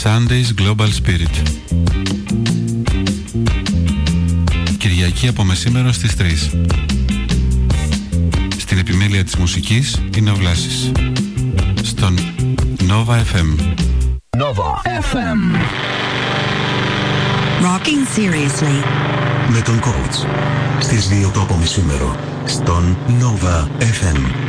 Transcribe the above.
Sunday's Global Spirit. Κυριακή από μεσήμερο στις 3. Στην επιμέλεια της μουσικής είναι ο Βλάσης. Στον Nova FM. Nova FM. Rocking seriously. Με τον coach. Στις 2 το απομεσήμερο. Στον Nova FM.